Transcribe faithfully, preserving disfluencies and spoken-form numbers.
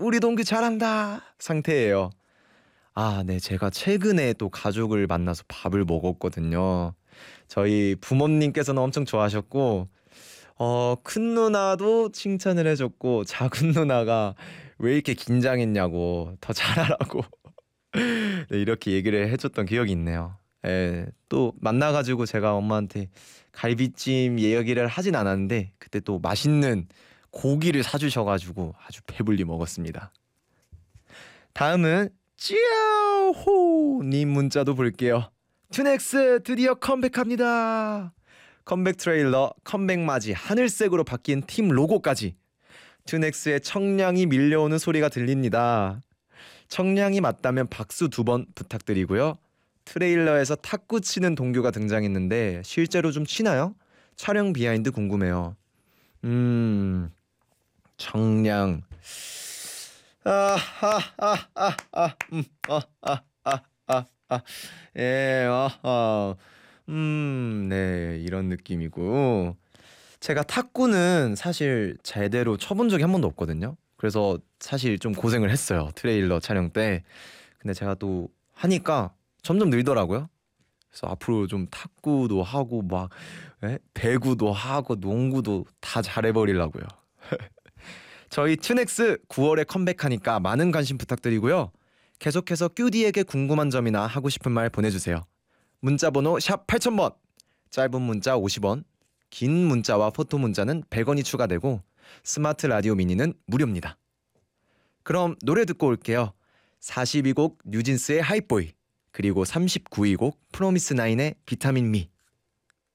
우리 동규 잘한다 상태예요. 아, 네, 제가 최근에 또 가족을 만나서 밥을 먹었거든요. 저희 부모님께서는 엄청 좋아하셨고, 어, 큰 누나도 칭찬을 해줬고, 작은 누나가 왜 이렇게 긴장했냐고, 더 잘하라고 네, 이렇게 얘기를 해줬던 기억이 있네요. 예, 또 만나가지고 제가 엄마한테 갈비찜 이야기를 하진 않았는데 그때 또 맛있는 고기를 사주셔가지고 아주 배불리 먹었습니다. 다음은 찌야호님 문자도 볼게요. 투넥스 드디어 컴백합니다. 컴백 트레일러, 컴백 맞이 하늘색으로 바뀐 팀 로고까지 투넥스의 청량이 밀려오는 소리가 들립니다. 청량이 맞다면 박수 두 번 부탁드리고요. 트레일러에서 탁구 치는 동규가 등장했는데 실제로 좀 치나요? 촬영 비하인드 궁금해요. 음, 청량. 아하하하하 음, 아, 아, 아, 아, 아, 예, 아하, 음, 네, 이런 느낌이고. 제가 탁구는 사실 제대로 쳐본 적이 한 번도 없거든요. 그래서 사실 좀 고생을 했어요, 트레일러 촬영 때. 근데 제가 또 하니까 점점 늘더라고요. 그래서 앞으로 좀 탁구도 하고 막 예? 배구도 하고 농구도 다 잘해버리려고요. 저희 튜넥스 구월에 컴백하니까 많은 관심 부탁드리고요. 계속해서 큐디에게 궁금한 점이나 하고 싶은 말 보내주세요. 문자번호 샵 팔천 번, 짧은 문자 오십 원, 긴 문자와 포토 문자는 백 원이 추가되고 스마트 라디오 미니는 무료입니다. 그럼 노래 듣고 올게요. 사십이 곡 뉴진스의 하이보이, 그리고 삼십구 위 곡 프로미스나인의 비타민 미.